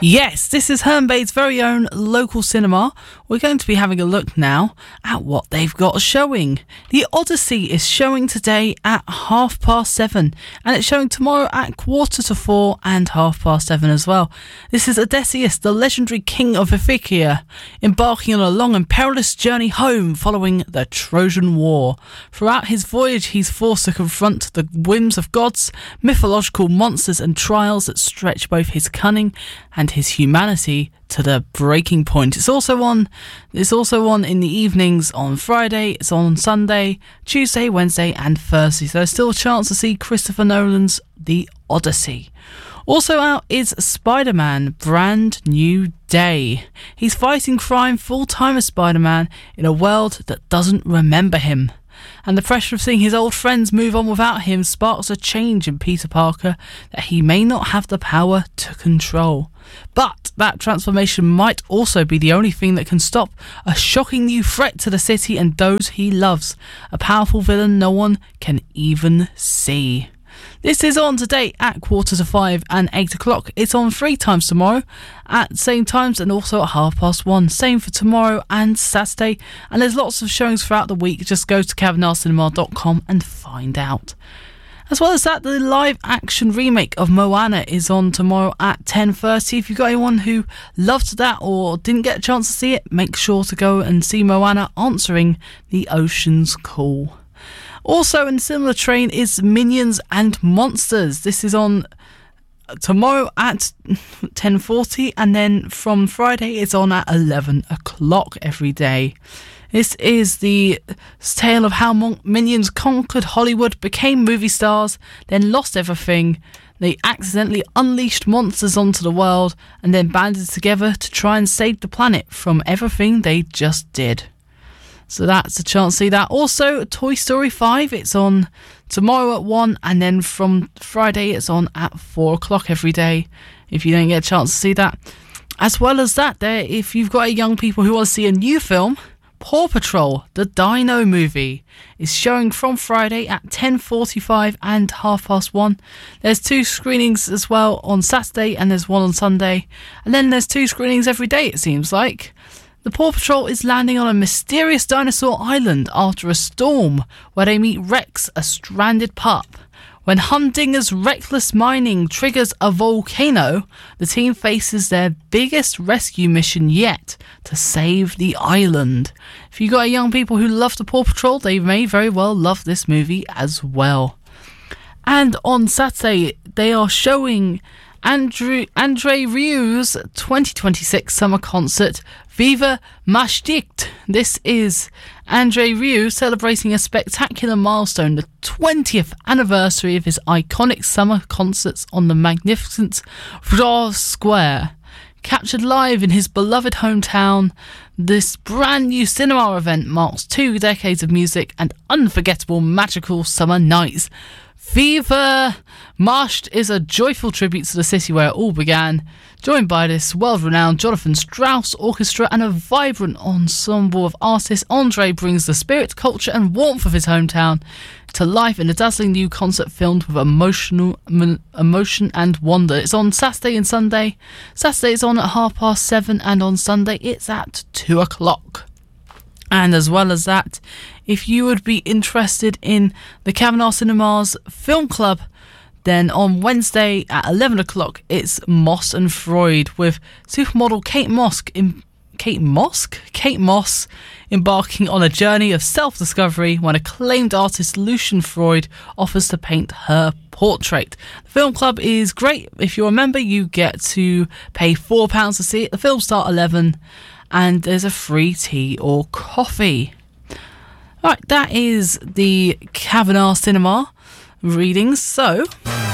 Yes, this is Herne very own local cinema. We're going to be having a look now at what they've got showing. The Odyssey is showing today at 7:30, and it's showing tomorrow at 4:45 and 7:30 as well. This is Odysseus, the legendary king of Ithaca, embarking on a long and perilous journey home following the Trojan War. Throughout his voyage, he's forced to confront the whims of gods, mythological monsters and trials that stretch both his cunning and his humanity to the breaking point. It's also on in the evenings on Friday, it's on Sunday, Tuesday, Wednesday and Thursday. So there's still a chance to see Christopher Nolan's The Odyssey. Also out is Spider-Man Brand New Day. He's fighting crime full-time as Spider-Man in a world that doesn't remember him. And the pressure of seeing his old friends move on without him sparks a change in Peter Parker that he may not have the power to control. But that transformation might also be the only thing that can stop a shocking new threat to the city and those he loves. A powerful villain no one can even see. This is on today at 4:45 and 8 o'clock. It's on 3 times tomorrow at same times and also at 1:30. Same for tomorrow and Saturday. And there's lots of showings throughout the week. Just go to CavanaughCinema.com and find out. As well as that, the live action remake of Moana is on tomorrow at 10:30. If you've got anyone who loved that or didn't get a chance to see it, make sure to go and see Moana answering the ocean's call. Also in a similar train is Minions and Monsters. This is on tomorrow at 10:40, and then from Friday it's on at 11 o'clock every day. This is the tale of how Minions conquered Hollywood, became movie stars, then lost everything. They accidentally unleashed monsters onto the world and then banded together to try and save the planet from everything they just did. So that's a chance to see that. Also, Toy Story 5, it's on tomorrow at 1, and then from Friday it's on at 4 o'clock every day, if you don't get a chance to see that. As well as that, if you've got any young people who want to see a new film, Paw Patrol, the Dino movie, is showing from Friday at 10:45 and 1:30. There's 2 screenings as well on Saturday, and there's 1 on Sunday. And then there's 2 screenings every day, it seems like. The Paw Patrol is landing on a mysterious dinosaur island after a storm where they meet Rex, a stranded pup. When Humdinger's reckless mining triggers a volcano, the team faces their biggest rescue mission yet to save the island. If you've got young people who love the Paw Patrol, they may very well love this movie as well. And on Saturday, they are showing Andre Rieu's 2026 summer concert, Viva Maastricht. This is Andre Rieu celebrating a spectacular milestone, the 20th anniversary of his iconic summer concerts on the magnificent Vroege Square. Captured live in his beloved hometown, this brand new cinema event marks 2 decades of music and unforgettable magical summer nights. Viva Maastricht is a joyful tribute to the city where it all began, joined by this world-renowned Jonathan Strauss Orchestra and a vibrant ensemble of artists. Andre brings the spirit, culture and warmth of his hometown to life in a dazzling new concert filmed with emotion and wonder. It's on Saturday and Sunday. Saturday it's on at 7:30 and on Sunday it's at 2 o'clock. And as well as that, if you would be interested in the Cavanagh Cinemas Film Club, then on Wednesday at 11 o'clock, it's Moss and Freud with supermodel Kate Moss embarking on a journey of self-discovery when acclaimed artist Lucian Freud offers to paint her portrait. The film club is great. If you're a member, you get to pay £4 to see it. The films start 11 and there's a free tea or coffee. Right, that is the Cavanagh Cinema readings. So